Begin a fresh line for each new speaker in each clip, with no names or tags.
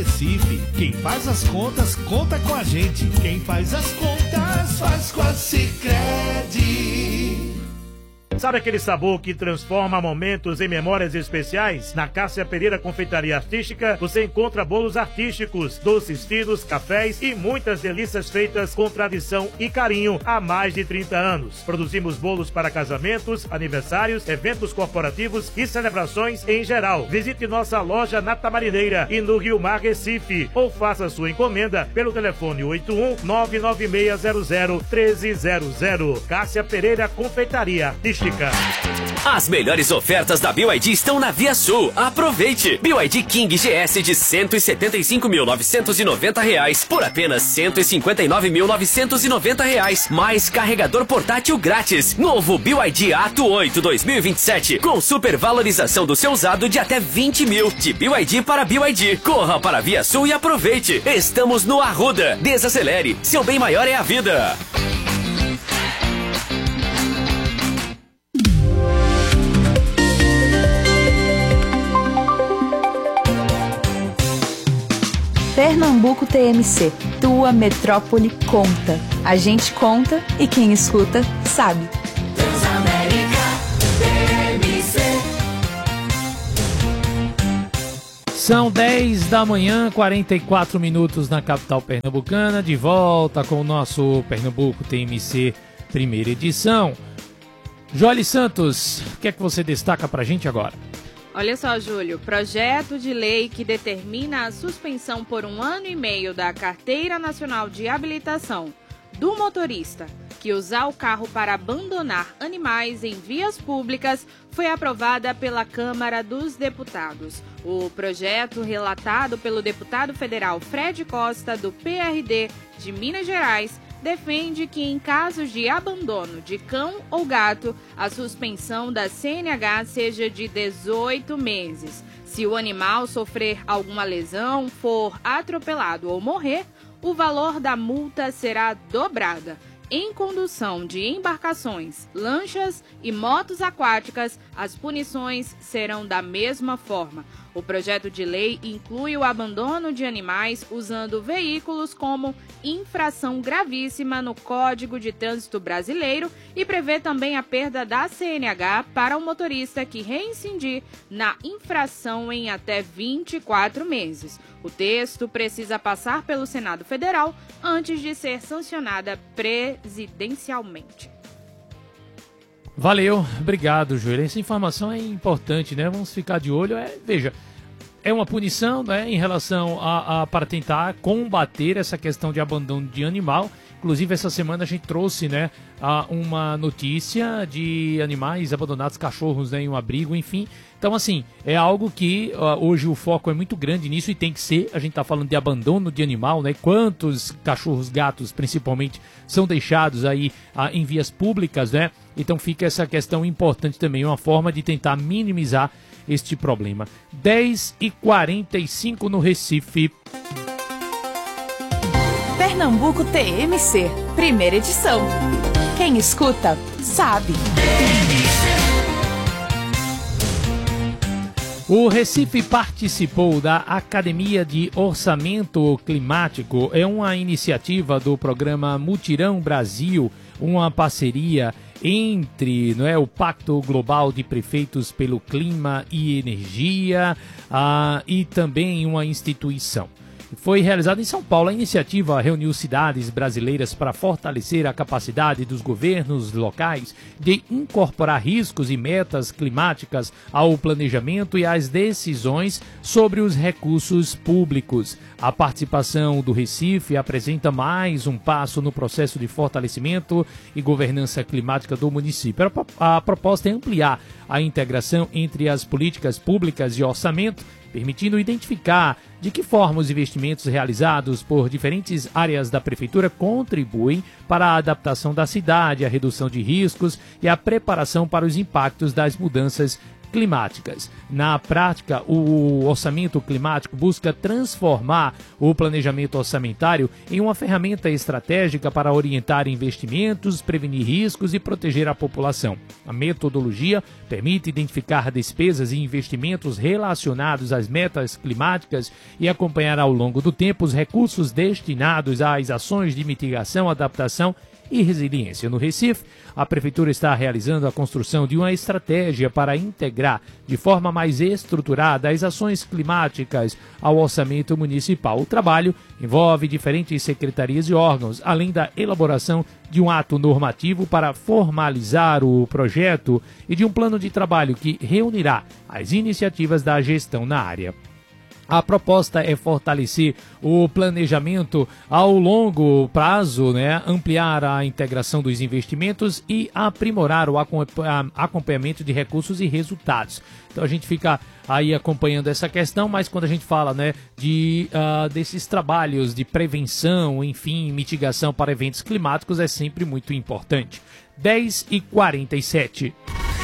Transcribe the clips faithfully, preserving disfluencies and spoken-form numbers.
Recife, quem faz as contas, conta com a gente. Quem faz as contas, faz com a Sicredi.
Sabe aquele sabor que transforma momentos em memórias especiais? Na Cássia Pereira Confeitaria Artística, você encontra bolos artísticos, doces finos, cafés e muitas delícias feitas com tradição e carinho há mais de trinta anos. Produzimos bolos para casamentos, aniversários, eventos corporativos e celebrações em geral. Visite nossa loja na Tamarineira e no Rio Mar, Recife, ou faça sua encomenda pelo telefone oito um nove nove seis zero zero um três zero zero. Cássia Pereira Confeitaria Artística.
As melhores ofertas da B Y D estão na Via Sul. Aproveite! B Y D King G S de cento e setenta e cinco mil novecentos e noventa reais por apenas cento e cinquenta e nove mil novecentos e noventa reais. Mais carregador portátil grátis. Novo B Y D Ato oito dois mil e vinte e sete com supervalorização do seu usado de até vinte mil. De B Y D para B Y D. Corra para a Via Sul e aproveite. Estamos no Arruda. Desacelere. Seu bem maior é a vida.
Pernambuco T M C, tua metrópole conta. A gente conta e quem escuta sabe.
Transamérica T M C.
São dez da manhã, quarenta e quatro minutos na capital pernambucana, de volta com o nosso Pernambuco T M C primeira edição. Joely Santos, o que é que você destaca pra gente agora?
Olha só, Júlio, projeto de lei que determina a suspensão por um ano e meio da Carteira Nacional de Habilitação do motorista que usar o carro para abandonar animais em vias públicas foi aprovada pela Câmara dos Deputados. O projeto, relatado pelo deputado federal Fred Costa, do P R D de Minas Gerais, defende que, em casos de abandono de cão ou gato, a suspensão da C N H seja de dezoito meses. Se o animal sofrer alguma lesão, for atropelado ou morrer, o valor da multa será dobrada. Em condução de embarcações, lanchas e motos aquáticas, as punições serão da mesma forma. O projeto de lei inclui o abandono de animais usando veículos como infração gravíssima no Código de Trânsito Brasileiro e prevê também a perda da C N H para o motorista que reincidir na infração em até vinte e quatro meses. O texto precisa passar pelo Senado Federal antes de ser sancionada presidencialmente.
Valeu, obrigado, Júlio. Essa informação é importante, né? Vamos ficar de olho. É, veja, é uma punição, né, em relação a, a para tentar combater essa questão de abandono de animal. Inclusive, essa semana a gente trouxe, né, a, uma notícia de animais abandonados, cachorros, né, em um abrigo, enfim. Então, assim, é algo que uh, hoje o foco é muito grande nisso e tem que ser. A gente está falando de abandono de animal, né? Quantos cachorros, gatos, principalmente, são deixados aí uh, em vias públicas, né? Então fica essa questão importante também, uma forma de tentar minimizar este problema. dez e quarenta e cinco no Recife.
Pernambuco T M C, primeira edição. Quem escuta, sabe.
O Recife participou da Academia de Orçamento Climático. É uma iniciativa do programa Mutirão Brasil, uma parceria entre, não é, o Pacto Global de Prefeitos pelo Clima e Energia ah, e também uma instituição. Foi realizada em São Paulo. A iniciativa reuniu cidades brasileiras para fortalecer a capacidade dos governos locais de incorporar riscos e metas climáticas ao planejamento e às decisões sobre os recursos públicos. A participação do Recife apresenta mais um passo no processo de fortalecimento e governança climática do município. A proposta é ampliar a integração entre as políticas públicas e orçamento, permitindo identificar de que forma os investimentos realizados por diferentes áreas da prefeitura contribuem para a adaptação da cidade, a redução de riscos e a preparação para os impactos das mudanças climáticas. Na prática, o orçamento climático busca transformar o planejamento orçamentário em uma ferramenta estratégica para orientar investimentos, prevenir riscos e proteger a população. A metodologia permite identificar despesas e investimentos relacionados às metas climáticas e acompanhar ao longo do tempo os recursos destinados às ações de mitigação, adaptação e resiliência. No Recife, a Prefeitura está realizando a construção de uma estratégia para integrar de forma mais estruturada as ações climáticas ao orçamento municipal. O trabalho envolve diferentes secretarias e órgãos, além da elaboração de um ato normativo para formalizar o projeto e de um plano de trabalho que reunirá as iniciativas da gestão na área. A proposta é fortalecer o planejamento ao longo prazo, né, ampliar a integração dos investimentos e aprimorar o acompanhamento de recursos e resultados. Então a gente fica aí acompanhando essa questão, mas quando a gente fala, né, de, uh, desses trabalhos de prevenção, enfim, mitigação para eventos climáticos é sempre muito importante. dez e quarenta e sete.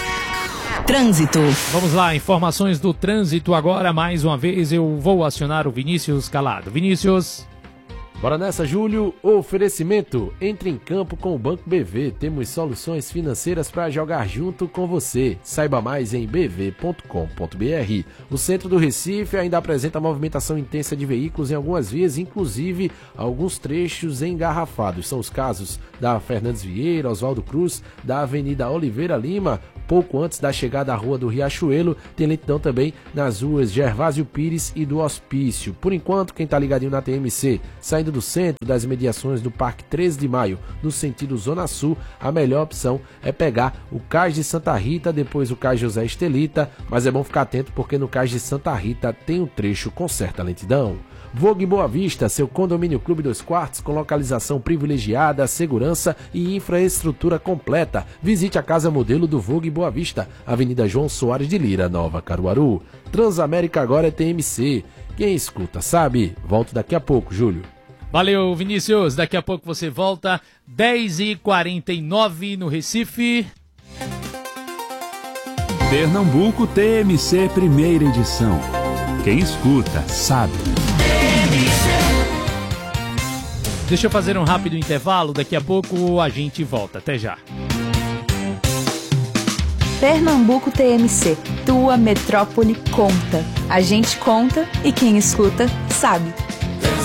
Trânsito.
Vamos lá, informações do trânsito agora. Mais uma vez eu vou acionar o Vinícius Calado. Vinícius.
Bora nessa, Júlio. Oferecimento. Entre em campo com o Banco B V. Temos soluções financeiras para jogar junto com você. Saiba mais em b v ponto com ponto b r. O centro do Recife ainda apresenta movimentação intensa de veículos em algumas vias, inclusive alguns trechos engarrafados. São os casos da Fernandes Vieira, Oswaldo Cruz, da Avenida Oliveira Lima, pouco antes da chegada à Rua do Riachuelo. Tem lentidão também nas ruas Gervásio Pires e do Hospício. Por enquanto, quem tá ligadinho na T M C, saindo do centro, das mediações do Parque treze de maio, no sentido Zona Sul, a melhor opção é pegar o Cais de Santa Rita, depois o Cais José Estelita, mas é bom ficar atento porque no Cais de Santa Rita tem um trecho com certa lentidão. Vogue Boa Vista, seu condomínio clube dois quartos com localização privilegiada, segurança e infraestrutura completa. Visite a casa modelo do Vogue Boa Vista, Avenida João Soares de Lira, Nova Caruaru. Transamérica agora é T M C. Quem escuta sabe. Volto daqui a pouco, Júlio.
Valeu, Vinícius. Daqui a pouco você volta. dez e quarenta e nove no Recife.
Pernambuco T M C primeira edição. Quem escuta sabe.
Deixa eu fazer um rápido intervalo. Daqui a pouco a gente volta. Até já.
Pernambuco T M C. Tua metrópole conta. A gente conta e quem escuta sabe.